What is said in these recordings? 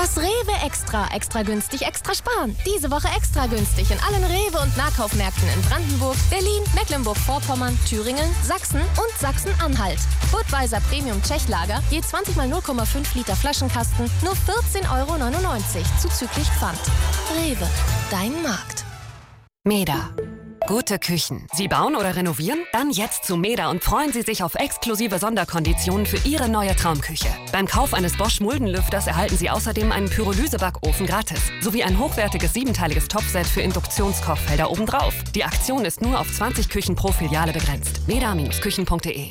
Das Rewe Extra. Extra günstig, extra sparen. Diese Woche extra günstig in allen Rewe- und Nahkaufmärkten in Brandenburg, Berlin, Mecklenburg-Vorpommern, Thüringen, Sachsen und Sachsen-Anhalt. Budweiser Premium Tschechlager, je 20 mal 0,5 Liter Flaschenkasten, nur 14,99 € zuzüglich Pfand. Rewe, dein Markt. Meda. Gute Küchen. Sie bauen oder renovieren? Dann jetzt zu Meda und freuen Sie sich auf exklusive Sonderkonditionen für Ihre neue Traumküche. Beim Kauf eines Bosch Muldenlüfters erhalten Sie außerdem einen Pyrolysebackofen gratis, sowie ein hochwertiges 7-teiliges Topfset für Induktionskochfelder obendrauf. Die Aktion ist nur auf 20 Küchen pro Filiale begrenzt. meda-küchen.de.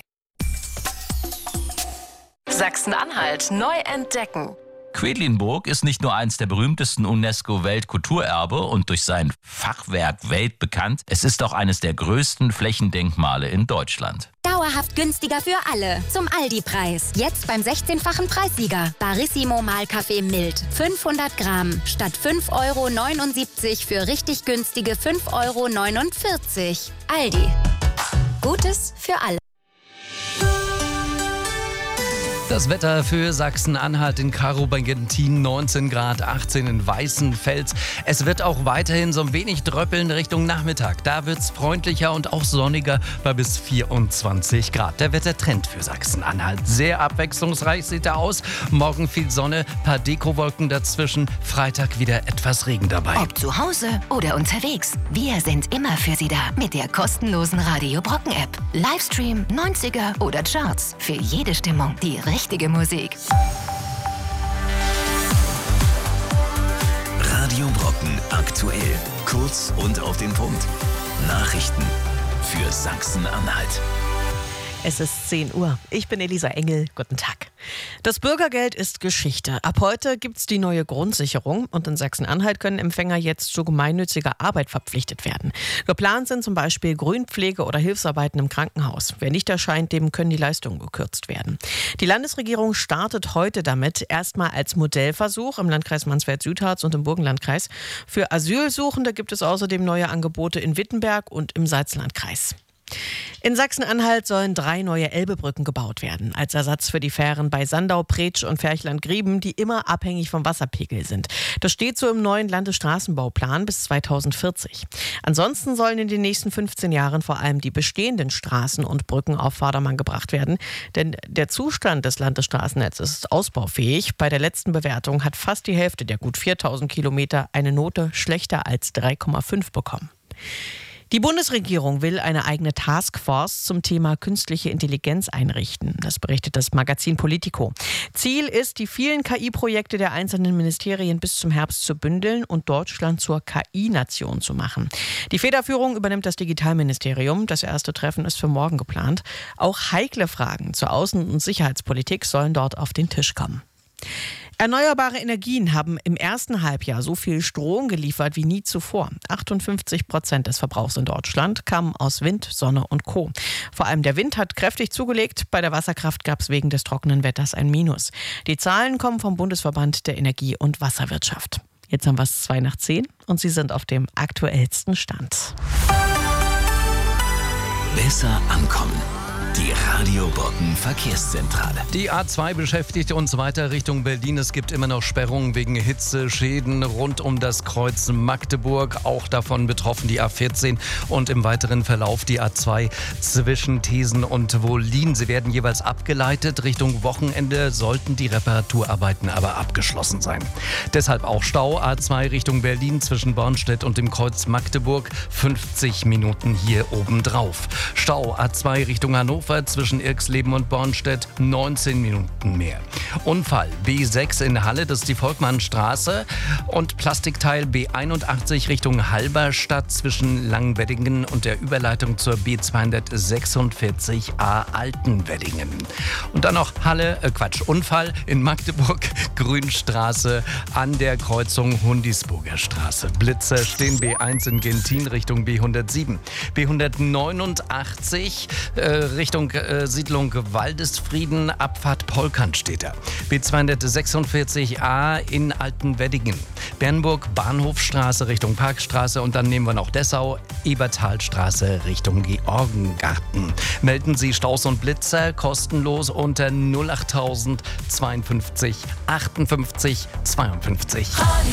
Sachsen-Anhalt neu entdecken. Quedlinburg ist nicht nur eins der berühmtesten UNESCO-Weltkulturerbe und durch sein Fachwerk weltbekannt, es ist auch eines der größten Flächendenkmale in Deutschland. Dauerhaft günstiger für alle. Zum Aldi-Preis. Jetzt beim 16-fachen Preissieger. Barissimo Mahlkaffee mild. 500 Gramm. Statt 5,79 € für richtig günstige 5,49 €. Aldi. Gutes für alle. Das Wetter für Sachsen-Anhalt: in Karow-Bengentin 19 Grad, 18 in Weißenfels. Es wird auch weiterhin so ein wenig dröppeln Richtung Nachmittag. Da wird es freundlicher und auch sonniger bei bis 24 Grad. Der Wettertrend für Sachsen-Anhalt: sehr abwechslungsreich sieht er aus. Morgen viel Sonne, paar Dekowolken dazwischen. Freitag wieder etwas Regen dabei. Ob zu Hause oder unterwegs, wir sind immer für Sie da mit der kostenlosen Radio Brocken App. Livestream, 90er oder Charts. Für jede Stimmung die richtige Musik. Radio Brocken aktuell. Kurz und auf den Punkt. Nachrichten für Sachsen-Anhalt. Es ist 10 Uhr. Ich bin Elisa Engel. Guten Tag. Das Bürgergeld ist Geschichte. Ab heute gibt es die neue Grundsicherung und in Sachsen-Anhalt können Empfänger jetzt zu gemeinnütziger Arbeit verpflichtet werden. Geplant sind zum Beispiel Grünpflege oder Hilfsarbeiten im Krankenhaus. Wer nicht erscheint, dem können die Leistungen gekürzt werden. Die Landesregierung startet heute damit, erstmal als Modellversuch im Landkreis Mansfeld-Südharz und im Burgenlandkreis. Für Asylsuchende gibt es außerdem neue Angebote in Wittenberg und im Salzlandkreis. In Sachsen-Anhalt sollen 3 neue Elbebrücken gebaut werden, als Ersatz für die Fähren bei Sandau, Pretsch und Ferchland-Grieben, die immer abhängig vom Wasserpegel sind. Das steht so im neuen Landesstraßenbauplan bis 2040. Ansonsten sollen in den nächsten 15 Jahren vor allem die bestehenden Straßen und Brücken auf Vordermann gebracht werden. Denn der Zustand des Landesstraßennetzes ist ausbaufähig. Bei der letzten Bewertung hat fast die Hälfte der gut 4000 Kilometer eine Note schlechter als 3,5 bekommen. Die Bundesregierung will eine eigene Taskforce zum Thema künstliche Intelligenz einrichten. Das berichtet das Magazin Politico. Ziel ist, die vielen KI-Projekte der einzelnen Ministerien bis zum Herbst zu bündeln und Deutschland zur KI-Nation zu machen. Die Federführung übernimmt das Digitalministerium. Das erste Treffen ist für morgen geplant. Auch heikle Fragen zur Außen- und Sicherheitspolitik sollen dort auf den Tisch kommen. Erneuerbare Energien haben im ersten Halbjahr so viel Strom geliefert wie nie zuvor. 58% des Verbrauchs in Deutschland kamen aus Wind, Sonne und Co. Vor allem der Wind hat kräftig zugelegt. Bei der Wasserkraft gab es wegen des trockenen Wetters ein Minus. Die Zahlen kommen vom Bundesverband der Energie- und Wasserwirtschaft. Jetzt haben wir es 9:02 und Sie sind auf dem aktuellsten Stand. Besser ankommen. Die Radio Brocken Verkehrszentrale. Die A2 beschäftigt uns weiter Richtung Berlin. Es gibt immer noch Sperrungen wegen Hitzeschäden rund um das Kreuz Magdeburg. Auch davon betroffen die A14 und im weiteren Verlauf die A2 zwischen Thesen und Wollin. Sie werden jeweils abgeleitet. Richtung Wochenende sollten die Reparaturarbeiten aber abgeschlossen sein. Deshalb auch Stau. A2 Richtung Berlin zwischen Bornstedt und dem Kreuz Magdeburg. 50 Minuten hier obendrauf. Stau A2 Richtung Hannover zwischen Irxleben und Bornstedt, 19 Minuten mehr. Unfall B6 in Halle, das ist die Volkmannstraße, und Plastikteil B81 Richtung Halberstadt zwischen Langweddingen und der Überleitung zur B246a Altenweddingen. Und dann noch Unfall in Magdeburg, Grünstraße an der Kreuzung Hundisburger Straße. Blitzer stehen B1 in Gentin Richtung B107. B189 Richtung Richtung Siedlung Waldesfrieden, Abfahrt Polkernstädter. B246a in Altenweddingen. Bernburg, Bahnhofstraße Richtung Parkstraße und dann nehmen wir noch Dessau, Ebertalstraße Richtung Georgengarten. Melden Sie Staus und Blitzer kostenlos unter 08000 52 58 52.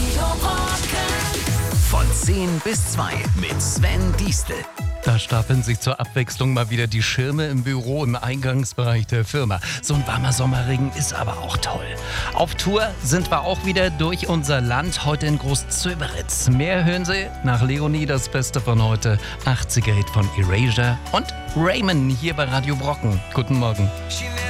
Von 10 bis 2 mit Sven Diestel. Da stapeln sich zur Abwechslung mal wieder die Schirme im Büro im Eingangsbereich der Firma. So ein warmer Sommerregen ist aber auch toll. Auf Tour sind wir auch wieder durch unser Land, heute in Großzöberitz. Mehr hören Sie nach Leonie, das Beste von heute, 80er Hit von Erasure und Raymond hier bei Radio Brocken. Guten Morgen.